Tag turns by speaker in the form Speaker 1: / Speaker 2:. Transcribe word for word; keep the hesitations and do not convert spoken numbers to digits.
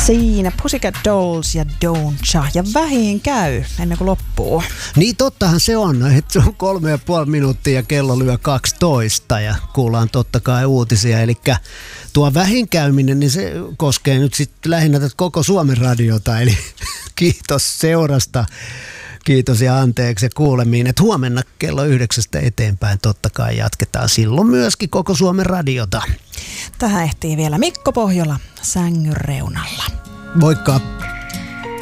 Speaker 1: Siinä Pussycat Dolls ja Don'tcha. Ja vähin käy ennen kuin loppuu.
Speaker 2: Niin tottahan se on, että se on kolme ja puoli minuuttia ja kello lyö kaksitoista ja kuullaan totta kai uutisia. Eli tuo vähinkäyminen, niin se koskee nyt sitten lähinnä tätä koko Suomen radiota. Eli kiitos seurasta. Kiitos ja anteeksi ja kuulemiin, että huomenna kello yhdeksästä eteenpäin totta kai jatketaan silloin myöskin koko Suomen radiota.
Speaker 1: Tähän ehtii vielä Mikko Pohjola sängyn reunalla.
Speaker 2: Moikka!